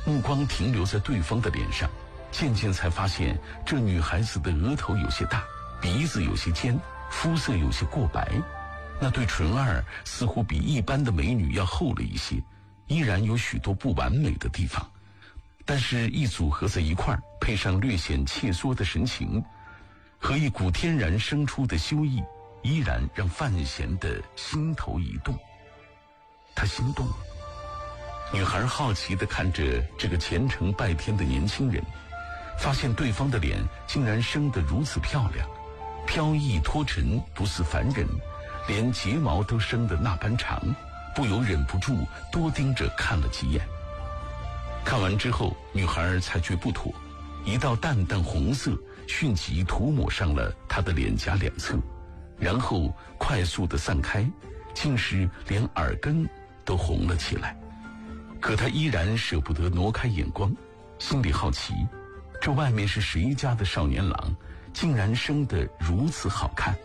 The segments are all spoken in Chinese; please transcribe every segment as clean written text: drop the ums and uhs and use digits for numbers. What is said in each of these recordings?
目光停留在对方的脸上，渐渐才发现这女孩子的额头有些大，鼻子有些尖，肤色有些过白，那对唇儿似乎比一般的美女要厚了一些，依然有许多不完美的地方，但是一组合在一块儿，配上略显怯缩的神情和一股天然生出的羞意，依然让范闲的心头一动。他心动了。女孩好奇地看着这个虔诚拜天的年轻人，发现对方的脸竟然生得如此漂亮，飘逸脱尘，不似凡人，连睫毛都生得那般长，不由忍不住多盯着看了几眼。看完之后，女孩才觉不妥，一道淡淡红色迅即涂抹上了她的脸颊两侧，然后快速地散开，竟是连耳根都红了起来。可她依然舍不得挪开眼光，心里好奇，这外面是谁家的少年郎，竟然生得如此好看。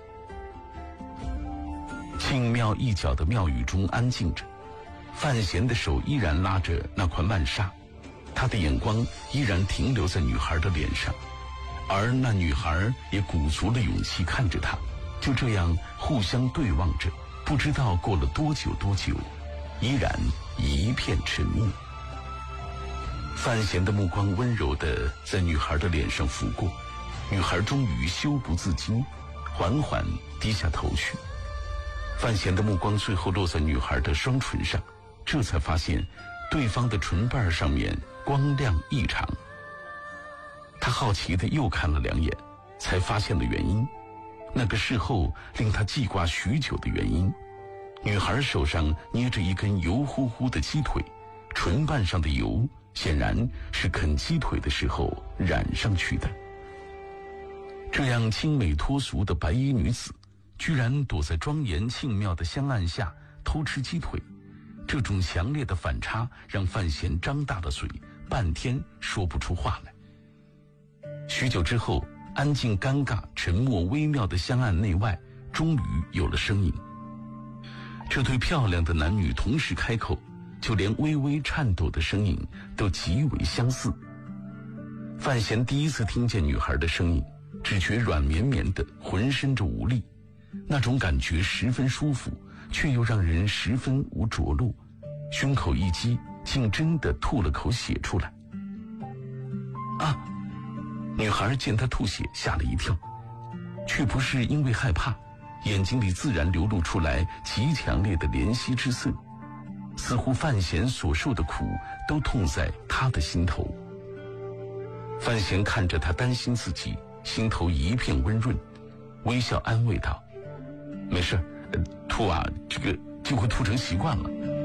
庆庙一角的庙宇中安静着，范闲的手依然拉着那块曼纱，他的眼光依然停留在女孩的脸上，而那女孩也鼓足了勇气看着他，就这样互相对望着，不知道过了多久，依然一片沉默。范闲的目光温柔地在女孩的脸上拂过，女孩终于羞不自禁，缓缓低下头去。范闲的目光最后落在女孩的双唇上，这才发现对方的唇瓣上面光亮异常。他好奇地又看了两眼，才发现了原因，那个事后令他记挂许久的原因。女孩手上捏着一根油乎乎的鸡腿，唇瓣上的油显然是啃鸡腿的时候染上去的。这样清美脱俗的白衣女子，居然躲在庄严庆庙的香案下偷吃鸡腿，这种强烈的反差让范闲张大了嘴，半天说不出话来。许久之后，安静尴尬沉默微妙的香案内外终于有了声音。这对漂亮的男女同时开口，就连微微颤抖的声音都极为相似。范闲第一次听见女孩的声音，只觉软绵绵的，浑身着无力，那种感觉十分舒服，却又让人十分无着落，胸口一激，竟真的吐了口血出来。啊！女孩见他吐血吓了一跳，却不是因为害怕，眼睛里自然流露出来极强烈的怜惜之色，似乎范闲所受的苦都痛在他的心头。范闲看着他担心自己，心头一片温润，微笑安慰道：没事，吐啊，这个就会吐成习惯了。